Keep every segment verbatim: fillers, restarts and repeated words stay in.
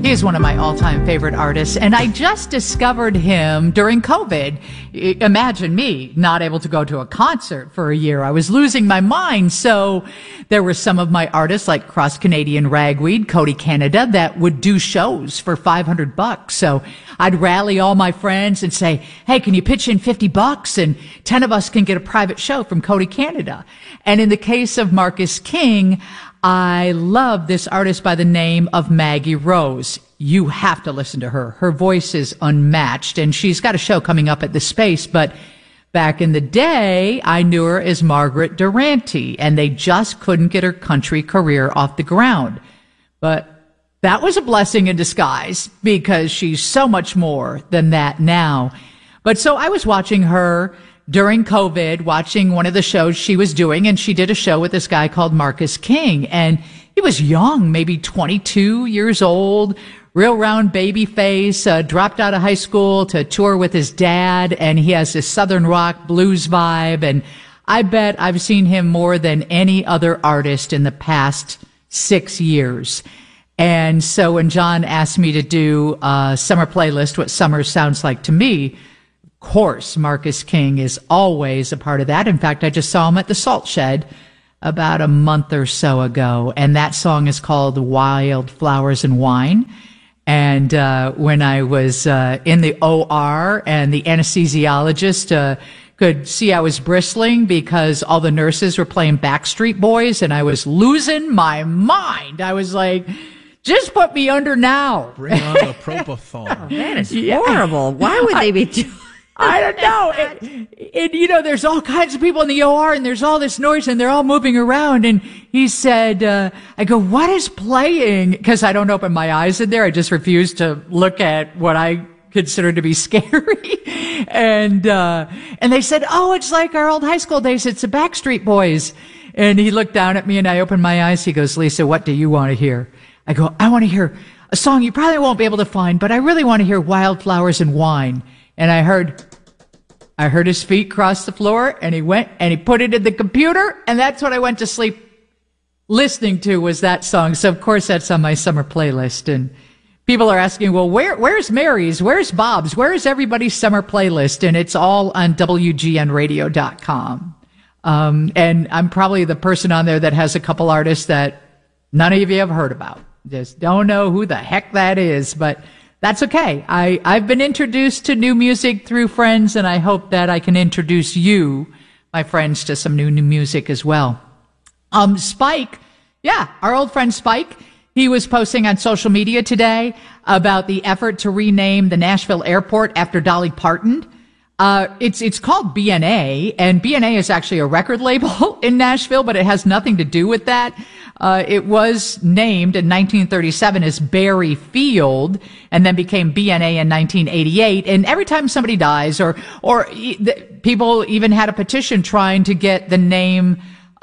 He is one of my all-time favorite artists, and I just discovered him during COVID. I- imagine me not able to go to a concert for a year. I was losing my mind. So there were some of my artists like Cross Canadian Ragweed, Cody Canada, that would do shows for five hundred bucks. So I'd rally all my friends and say, hey, can you pitch in fifty bucks? And ten of us can get a private show from Cody Canada. And in the case of Marcus King, I love this artist by the name of Maggie Rose. You have to listen to her. Her voice is unmatched, and she's got a show coming up at the Space. But back in the day, I knew her as Margaret Durante, and they just couldn't get her country career off the ground. But that was a blessing in disguise, because she's so much more than that now. But so I was watching her during COVID, watching one of the shows she was doing, and she did a show with this guy called Marcus King. And he was young, maybe twenty-two years old, real round baby face, uh, dropped out of high school to tour with his dad, and he has this Southern rock blues vibe. And I bet I've seen him more than any other artist in the past six years. And so when John asked me to do a summer playlist, what summer sounds like to me, of course, Marcus King is always a part of that. In fact, I just saw him at the Salt Shed about a month or so ago, and that song is called Wild Flowers and Wine. And uh when I was uh in the O R and the anesthesiologist uh could see I was bristling because all the nurses were playing Backstreet Boys, and I was losing my mind. I was like, just put me under now. Bring on the propofol. Oh, that is horrible. Why would they be doing I don't know. And, and, you know, there's all kinds of people in the O R, and there's all this noise, and they're all moving around. And he said, uh, I go, what is playing? Because I don't open my eyes in there. I just refuse to look at what I consider to be scary. and, uh, and they said, oh, it's like our old high school days. It's the Backstreet Boys. And he looked down at me, and I opened my eyes. He goes, Lisa, what do you want to hear? I go, I want to hear a song you probably won't be able to find, but I really want to hear Wildflowers and Wine. And I heard, I heard his feet cross the floor, and he went and he put it in the computer, and that's what I went to sleep listening to, was that song. So of course that's on my summer playlist. And people are asking, well, where, where's Mary's? Where's Bob's? Where's everybody's summer playlist? And it's all on W G N radio dot com. Um, and I'm probably the person on there that has a couple artists that none of you have heard about. Just don't know who the heck that is, but that's okay. I, I've been introduced to new music through friends, and I hope that I can introduce you, my friends, to some new, new music as well. Um, Spike, yeah, our old friend Spike, he was posting on social media today about the effort to rename the Nashville airport after Dolly Parton. Uh, it's, it's called B N A, and B N A is actually a record label in Nashville, but it has nothing to do with that. Uh, it was named in nineteen thirty-seven as Berry Field, and then became B N A in nineteen eighty-eight. And every time somebody dies, or, or e- the, people even had a petition trying to get the name,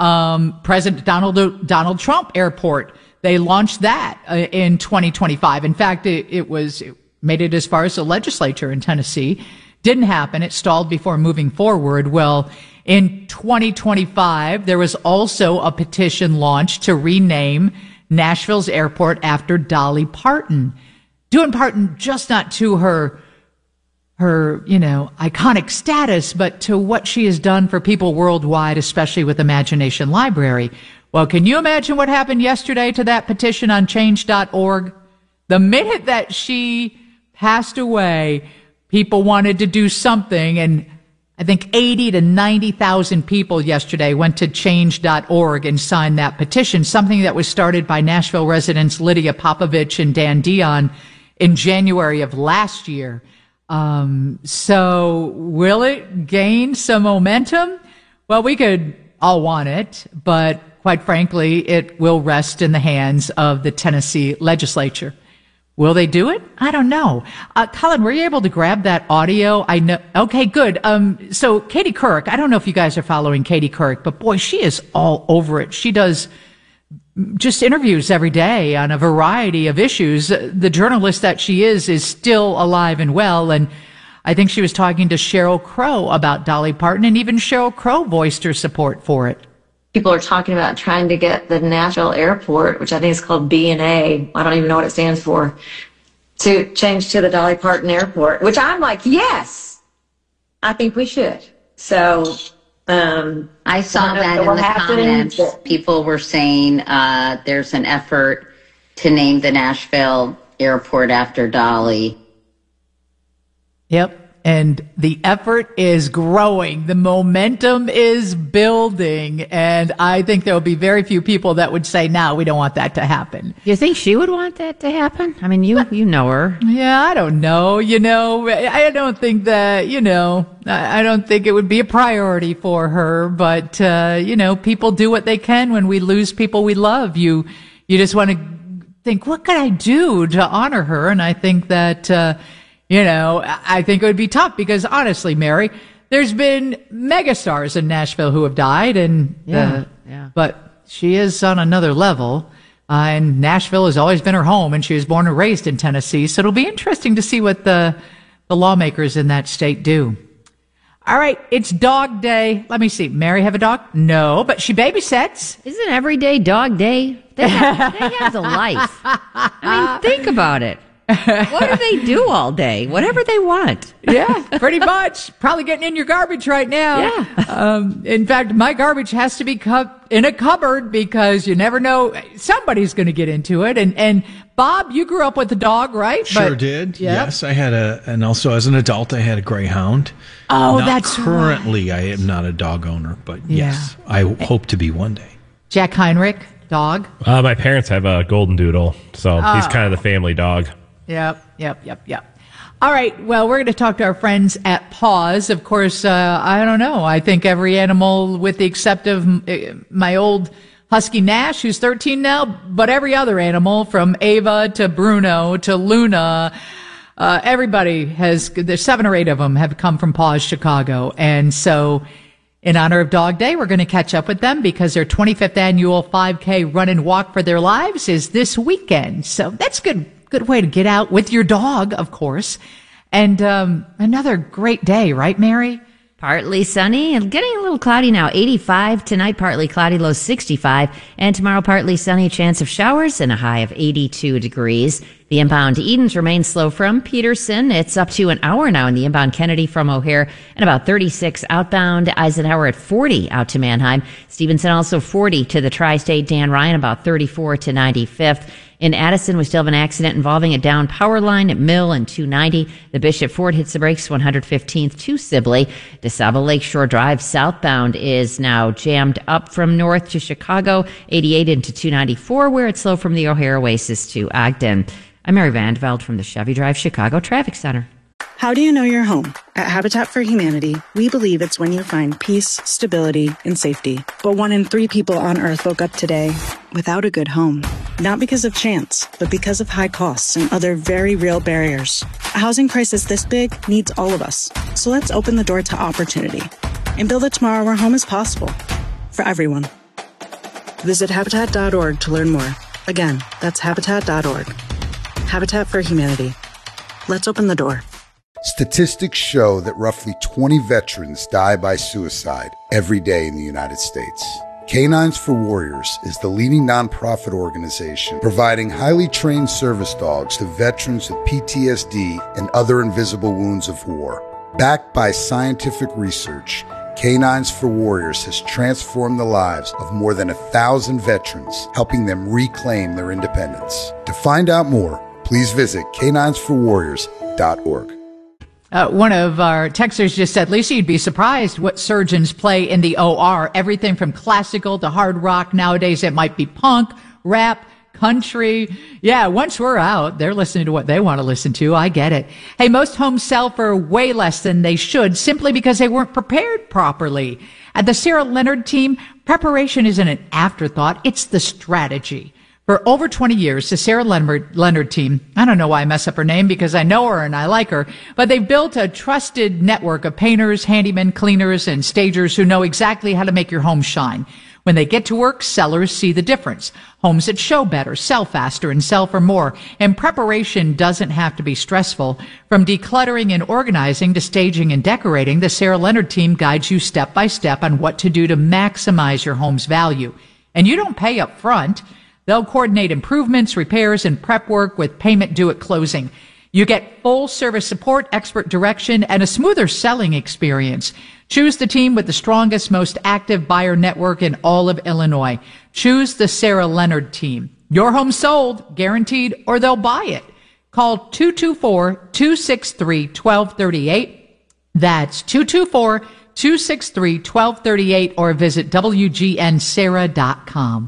um, President Donald, Donald Trump Airport. They launched that uh, in twenty twenty-five. In fact, it, it was, it made it as far as the legislature in Tennessee. Didn't happen. It stalled before moving forward. Well, in twenty twenty-five, there was also a petition launched to rename Nashville's airport after Dolly Parton. Due in part, just not to her, her, you know, iconic status, but to what she has done for people worldwide, especially with Imagination Library. Well, can you imagine what happened yesterday to that petition on change dot org? The minute that she passed away, people wanted to do something, and I think eighty to ninety thousand people yesterday went to change dot org and signed that petition, something that was started by Nashville residents Lydia Popovich and Dan Dion in January of last year. Um, so will it gain some momentum? Well, we could all want it, but quite frankly, it will rest in the hands of the Tennessee legislature. Will they do it? I don't know. Uh, Colin, were you able to grab that audio? I know. Okay, good. Um, so Katie Couric, I don't know if you guys are following Katie Couric, but boy, she is all over it. She does just interviews every day on a variety of issues. The journalist that she is is still alive and well. And I think she was talking to Sheryl Crow about Dolly Parton, and even Sheryl Crow voiced her support for it. People are talking about trying to get the Nashville airport, which I think is called B N A. I don't even know what it stands for. to change to the Dolly Parton Airport, which I'm like, yes, I think we should. So um, I saw I that in the comments. But people were saying uh, there's an effort to name the Nashville airport after Dolly. Yep. And the effort is growing. The momentum is building. And I think there will be very few people that would say, no, we don't want that to happen. You think she would want that to happen? I mean, you you know her. Yeah, I don't know. You know, I don't think that, you know, I don't think it would be a priority for her. But, uh, you know, people do what they can when we lose people we love. You, you just want to think, what can I do to honor her? And I think that, uh, You know, I think it would be tough because honestly, Mary, there's been megastars in Nashville who have died, and yeah, uh, yeah. but she is on another level. Uh, and Nashville has always been her home, and she was born and raised in Tennessee. So it'll be interesting to see what the the lawmakers in that state do. All right, it's dog day. Let me see. Mary have a dog? No, but she babysits. Isn't every day dog day? They have, they have the life. I mean, think about it. What do they do all day? Whatever they want. Yeah, pretty much. Probably getting in your garbage right now. Yeah. Um, in fact, my garbage has to be cu- in a cupboard because you never know. Somebody's going to get into it. And, and Bob, you grew up with a dog, right? Sure but, did. Yeah. Yes, I had a, and also as an adult, I had a greyhound. Oh, not that's currently, right. I am not a dog owner, but Yeah. yes, I hope to be one day. Jack Heinrich, dog. Uh, my parents have a golden doodle, so he's kind of the family dog. Yep, yep, yep, yep. All right. Well, we're going to talk to our friends at Paws. Of course, uh, I don't know. I think every animal, with the exception of uh, my old husky Nash, who's thirteen now, but every other animal from Ava to Bruno to Luna, uh, everybody has, there's seven or eight of them have come from Paws Chicago. And so in honor of Dog Day, we're going to catch up with them because their twenty-fifth annual five K run and walk for their lives is this weekend. So that's good. Good way to get out with your dog, of course. And um, another great day, right, Mary? Partly sunny and getting a little cloudy now. eighty-five tonight, partly cloudy, low sixty-five. And tomorrow, partly sunny, chance of showers and a high of eighty-two degrees. The inbound to Edens remains slow from Peterson. It's up to an hour now in the inbound Kennedy from O'Hare and about thirty-six outbound Eisenhower at forty out to Manheim. Stevenson also forty to the Tri-State Dan Ryan, about thirty-four to ninety-fifth. In Addison, we still have an accident involving a down power line at Mill and two ninety. The Bishop Ford hits the brakes one hundred fifteenth to Sibley. DeSable Lakeshore Drive southbound is now jammed up from north to Chicago, eighty-eight into two ninety-four, where it's slow from the O'Hare Oasis to Ogden. I'm Mary Vandeveld from the Chevy Drive Chicago Traffic Center. How do you know you're home? At Habitat for Humanity, we believe it's when you find peace, stability, and safety. But one in three people on Earth woke up today without a good home. Not because of chance, but because of high costs and other very real barriers. A housing crisis this big needs all of us. So let's open the door to opportunity and build a tomorrow where home is possible for everyone. Visit Habitat dot org to learn more. Again, that's Habitat dot org. Habitat for Humanity. Let's open the door. Statistics show that roughly twenty veterans die by suicide every day in the United States. Canines for Warriors is the leading nonprofit organization providing highly trained service dogs to veterans with P T S D and other invisible wounds of war. Backed by scientific research, Canines for Warriors has transformed the lives of more than a thousand veterans, helping them reclaim their independence. To find out more, please visit canines for warriors dot org. Uh, one of our texters just said, Lisa, you'd be surprised what surgeons play in the O R. Everything from classical to hard rock. Nowadays, it might be punk, rap, country. Yeah, once we're out, they're listening to what they want to listen to. I get it. Hey, most homes sell for way less than they should simply because they weren't prepared properly. At the Sarah Leonard team, preparation isn't an afterthought. It's the strategy. For over twenty years, the Sarah Leonard, Leonard team, I don't know why I mess up her name because I know her and I like her, but they've built a trusted network of painters, handymen, cleaners, and stagers who know exactly how to make your home shine. When they get to work, sellers see the difference. Homes that show better, sell faster, and sell for more. And preparation doesn't have to be stressful. From decluttering and organizing to staging and decorating, the Sarah Leonard team guides you step by step on what to do to maximize your home's value. And you don't pay up front. They'll coordinate improvements, repairs, and prep work with payment due at closing. You get full service support, expert direction, and a smoother selling experience. Choose the team with the strongest, most active buyer network in all of Illinois. Choose the Sarah Leonard team. Your home sold, guaranteed, or they'll buy it. Call two two four, two six three, one two three eight. That's two two four, two six three, one two three eight, or visit W G N Sarah dot com.